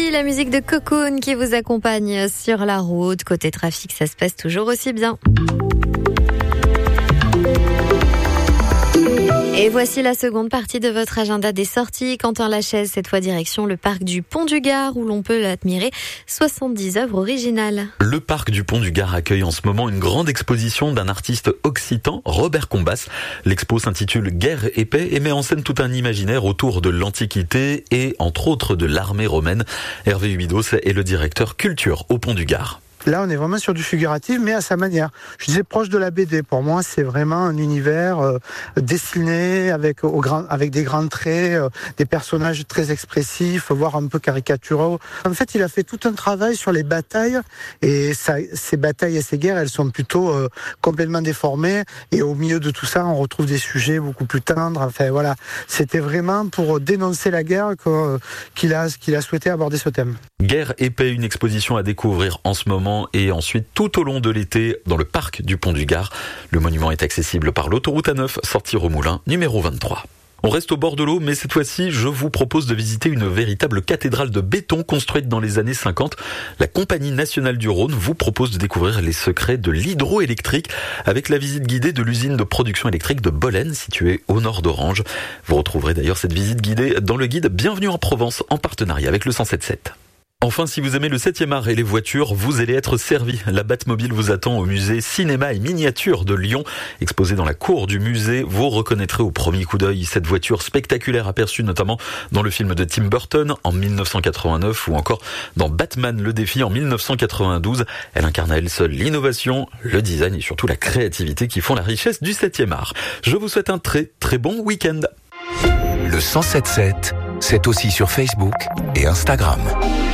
Lucie, la musique de Cocoon qui vous accompagne sur la route. Côté trafic, ça se passe toujours aussi bien. Et voici la seconde partie de votre agenda des sorties. Quentin Lachaise, cette fois direction le parc du Pont du Gard où l'on peut admirer 70 œuvres originales. Le parc du Pont du Gard accueille en ce moment une grande exposition d'un artiste occitan, Robert Combas. L'expo s'intitule Guerre et paix et met en scène tout un imaginaire autour de l'Antiquité et entre autres de l'armée romaine. Hervé Huidos est le directeur culture au Pont du Gard. Là, on est vraiment sur du figuratif, mais à sa manière. Je disais proche de la BD. Pour moi, c'est vraiment un univers dessiné avec des grands traits, des personnages très expressifs, voire un peu caricaturaux. En fait, il a fait tout un travail sur les batailles, et ces batailles et ces guerres, elles sont plutôt complètement déformées. Et au milieu de tout ça, on retrouve des sujets beaucoup plus tendres. Enfin, voilà. C'était vraiment pour dénoncer la guerre qu'il a souhaité aborder ce thème. Guerre et paix, une exposition à découvrir en ce moment et ensuite tout au long de l'été dans le parc du Pont du Gard. Le monument est accessible par l'autoroute A9, sortie Remoulin, numéro 23. On reste au bord de l'eau, mais cette fois-ci, je vous propose de visiter une véritable cathédrale de béton construite dans les années 50. La Compagnie nationale du Rhône vous propose de découvrir les secrets de l'hydroélectrique avec la visite guidée de l'usine de production électrique de Bolène, située au nord d'Orange. Vous retrouverez d'ailleurs cette visite guidée dans le guide Bienvenue en Provence, en partenariat avec le 107.7. Enfin, si vous aimez le 7e art et les voitures, vous allez être servi. La Batmobile vous attend au musée Cinéma et Miniature de Lyon. Exposée dans la cour du musée, vous reconnaîtrez au premier coup d'œil cette voiture spectaculaire aperçue notamment dans le film de Tim Burton en 1989 ou encore dans Batman le défi en 1992. Elle incarne à elle seule l'innovation, le design et surtout la créativité qui font la richesse du 7e art. Je vous souhaite un très très bon week-end. Le 107.7, c'est aussi sur Facebook et Instagram.